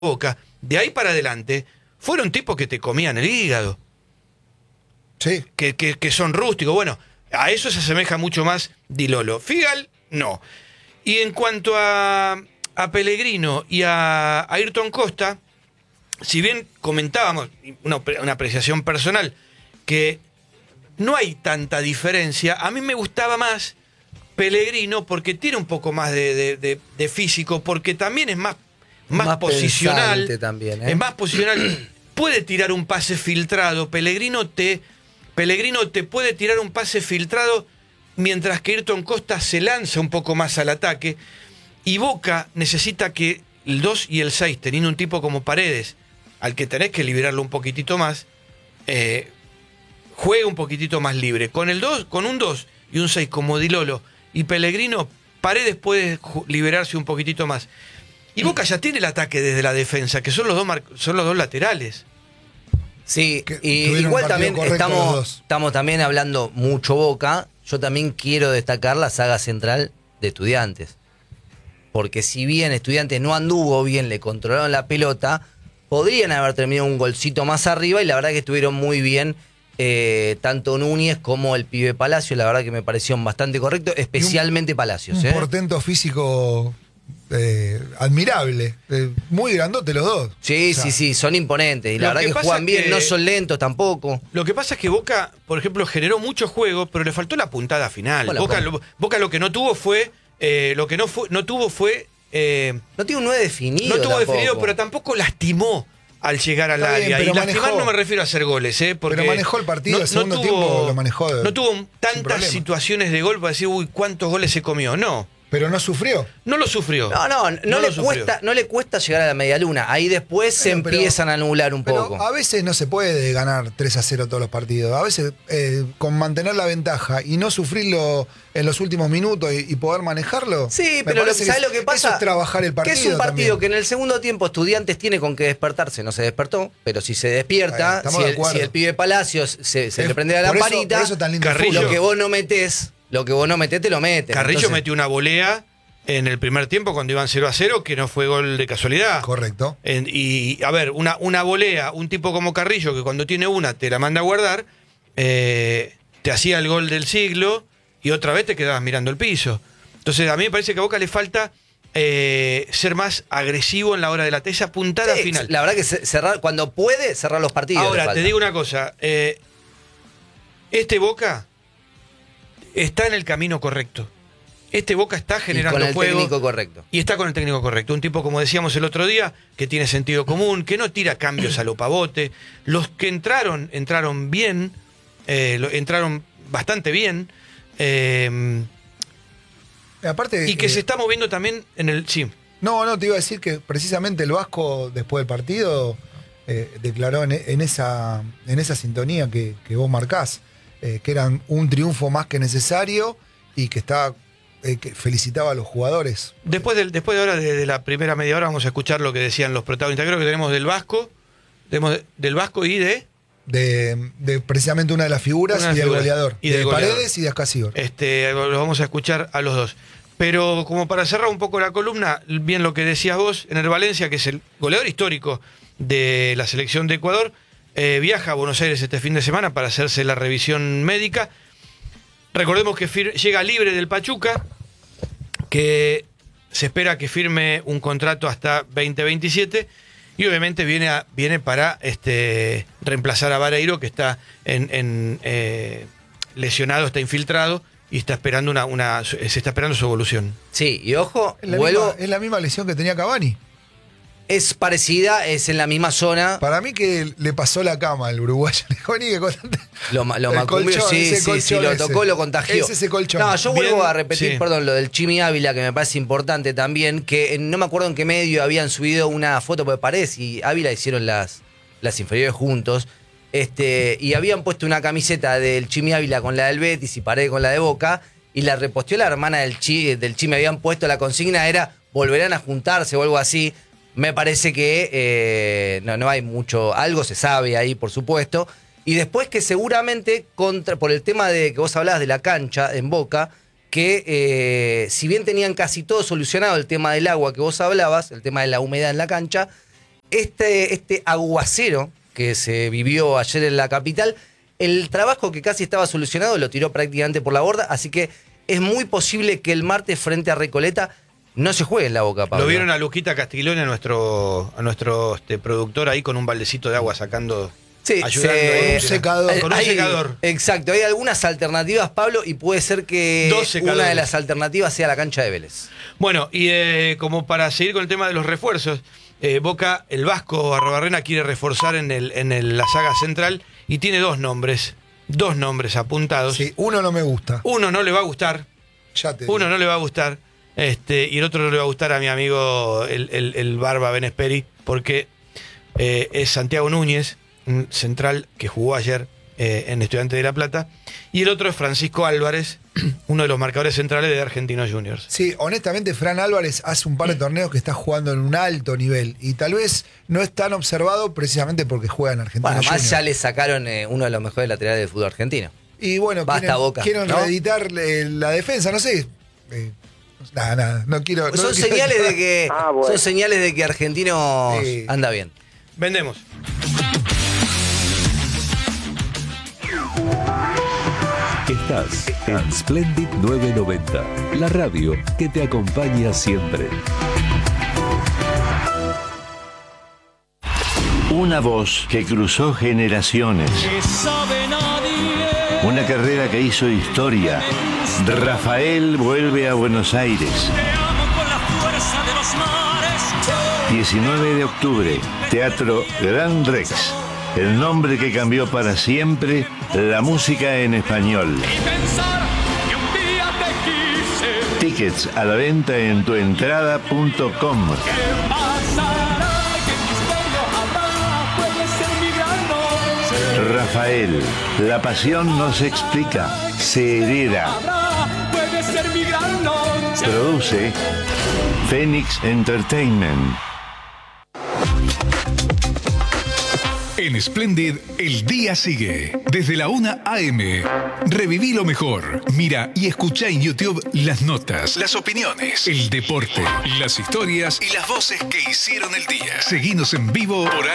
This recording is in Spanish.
Boca, de ahí para adelante, fueron tipos que te comían el hígado. Sí. Que son rústicos. Bueno, a eso se asemeja mucho más Di Lolo. Figal, no. Y en cuanto a Pellegrino y a Ayrton Costa, si bien comentábamos, una apreciación personal, que no hay tanta diferencia, a mí me gustaba más Pellegrino porque tiene un poco más de físico, porque también es más posicional. También, Es más posicional. Puede tirar un pase filtrado. Pellegrino te puede tirar un pase filtrado, mientras que Ayrton Costa se lanza un poco más al ataque. Y Boca necesita que el 2 y el 6, teniendo un tipo como Paredes, al que tenés que liberarlo un poquitito más, juegue un poquitito más libre. Con un 2 y un 6 como Di Lolo y Pellegrino, Paredes puede liberarse un poquitito más. Y Boca ya tiene el ataque desde la defensa, que son los dos laterales. Sí, y igual también estamos también hablando mucho Boca. Yo también quiero destacar la saga central de Estudiantes. Porque si bien Estudiantes no anduvo bien, le controlaron la pelota, podrían haber terminado un golcito más arriba, y la verdad que estuvieron muy bien tanto Núñez como el pibe Palacios. La verdad que me parecieron bastante correctos, especialmente Palacios. Un portento físico admirable, muy grandote los dos. Sí, o sea, sí, son imponentes. Y la verdad que juegan bien, no son lentos tampoco. Lo que pasa es que Boca, por ejemplo, generó mucho juego, pero le faltó la puntada final. Boca lo que no tuvo fue... no tiene un 9 definido. No tuvo definido, pero tampoco lastimó al llegar al área. Y lastimar no me refiero a hacer goles, porque pero manejó el partido, el segundo tiempo lo manejó. No tuvo tantas situaciones de gol para decir, uy, ¿cuántos goles se comió? No. Pero no sufrió. No lo sufrió. No le cuesta llegar a la medialuna. Ahí después se empiezan a anular un poco. A veces no se puede ganar 3-0 todos los partidos. A veces con mantener la ventaja y no sufrirlo en los últimos minutos y poder manejarlo. Sí, pero ¿sabes lo que pasa? Eso es trabajar el partido. Que es un partido también. Que en el segundo tiempo Estudiantes tiene con qué despertarse. No se despertó, pero si se despierta, si el pibe Palacios se le prende la lamparita, por eso tan lindo Carrillo, lo que vos no metés, te lo metes. Carrillo Entonces, metió una volea en el primer tiempo cuando iban 0-0, que no fue gol de casualidad. Correcto. Y a ver, una volea, un tipo como Carrillo, que cuando tiene una te la manda a guardar, te hacía el gol del siglo y otra vez te quedabas mirando el piso. Entonces a mí me parece que a Boca le falta ser más agresivo en la hora de esa puntada final. La verdad que cerrar, cuando puede, cerrar los partidos. Ahora, te digo una cosa, este Boca está en el camino correcto. Este Boca está generando juego. Con el técnico correcto. Y está con el técnico correcto. Un tipo, como decíamos el otro día, que tiene sentido común, que no tira cambios a lo pavote. Los que entraron bien, entraron bastante bien. Aparte, y que se está moviendo también en el... Sí. No, te iba a decir que precisamente el Vasco, después del partido, declaró en esa sintonía que vos marcás, que era un triunfo más que necesario y que estaba... que felicitaba a los jugadores. Después de ahora, de la primera media hora, vamos a escuchar lo que decían los protagonistas. Creo que tenemos del Vasco y de precisamente una de las figuras y del goleador. Y de Paredes y de Ascasíbar. Los vamos a escuchar a los dos. Pero como para cerrar un poco la columna, bien lo que decías vos, Ener Valencia, que es el goleador histórico de la selección de Ecuador, viaja a Buenos Aires este fin de semana para hacerse la revisión médica. Recordemos que llega libre del Pachuca, que se espera que firme un contrato hasta 2027 y obviamente viene para reemplazar a Vareiro, que está lesionado, está infiltrado y está esperando se está esperando su evolución. Sí, y ojo, es la misma lesión que tenía Cavani. Es parecida, es en la misma zona. Para mí que le pasó la cama al uruguayo. Lo macumbió, sí, lo tocó, lo contagió. Ese colchón. No, yo vuelvo a repetir, perdón, lo del Chimi Ávila, que me parece importante también, que no me acuerdo en qué medio habían subido una foto, porque Paredes y Ávila hicieron las inferiores juntos, y habían puesto una camiseta del Chimi Ávila con la del Betis y Paredes con la de Boca, y la reposteó la hermana del Chimi, habían puesto la consigna, era volverán a juntarse o algo así. Me parece que no hay mucho, algo se sabe ahí, por supuesto. Y después que seguramente, por el tema de que vos hablabas de la cancha en Boca, que si bien tenían casi todo solucionado el tema del agua que vos hablabas, el tema de la humedad en la cancha, este aguacero que se vivió ayer en la capital, el trabajo que casi estaba solucionado lo tiró prácticamente por la borda, así que es muy posible que el martes frente a Recoleta no se juegue en la Boca, Pablo. Lo vieron a Luquita Castiglione, a nuestro productor ahí con un baldecito de agua sacando, sí, ayudando. Con un secador. Con un secador. Exacto, hay algunas alternativas, Pablo, y puede ser que una de las alternativas sea la cancha de Vélez. Bueno, y como para seguir con el tema de los refuerzos, Boca, el Vasco Arrobarrena quiere reforzar en la saga central y tiene dos nombres apuntados. Sí, uno no me gusta. Uno no le va a gustar. Ya te digo. Uno no le va a gustar. Y el otro no le va a gustar a mi amigo el Barba Benesperi, porque es Santiago Núñez, un central que jugó ayer en Estudiantes de La Plata, y el otro es Francisco Álvarez, uno de los marcadores centrales de Argentinos Juniors. Sí, honestamente, Fran Álvarez hace un par de torneos que está jugando en un alto nivel y tal vez no es tan observado precisamente porque juega en Argentinos Bueno, Juniors. más ya le sacaron uno de los mejores laterales del fútbol argentino. Y bueno, Basta, Boca, quieren ¿no? reeditar la defensa, no sé. Nada, no quiero. Son señales de que son señales de que Argentinos anda bien. Vendemos. Estás en Splendid 990, la radio que te acompaña siempre. Una voz que cruzó generaciones. Una carrera que hizo historia. Rafael vuelve a Buenos Aires. 19 de octubre, Teatro Gran Rex. El nombre que cambió para siempre la música en español. Tickets a la venta en tuentrada.com. Rafael, la pasión no se explica, se hereda. Produce Phoenix Entertainment. En Splendid, el día sigue. Desde la 1 a.m. Reviví lo mejor. Mira y escucha en YouTube las notas, las opiniones, el deporte, las historias y las voces que hicieron el día. Seguinos en vivo por